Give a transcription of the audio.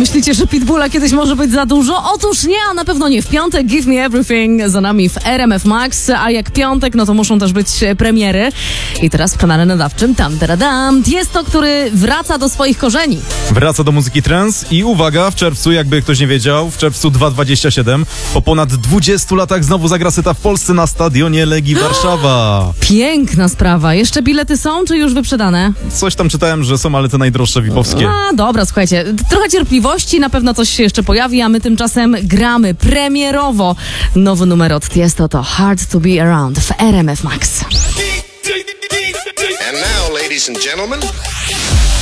Myślicie, że Pitbulla kiedyś może być za dużo? Otóż nie, a na pewno nie w piątek. Give Me Everything za nami w RMF Max, a jak piątek, no to muszą też być premiery. I teraz w kanale nadawczym Tam Teradam Tiesto, który wraca do swoich korzeni. Wraca do muzyki trance i uwaga, w czerwcu, jakby ktoś nie wiedział, w czerwcu 2027 po ponad 20 latach znowu zagra Syta w Polsce na stadionie Legii Warszawa. Piękna sprawa. Jeszcze bilety są, czy już wyprzedane? Coś tam czytałem, że są, ale te najdroższe VIP-owskie. A, dobra, słuchajcie, trochę cierpliwości, na pewno coś się jeszcze pojawi, a my tymczasem gramy premierowo. Nowy numer od Tiesto to Hard to Be Around w RMF Max. And now, ladies and gentlemen...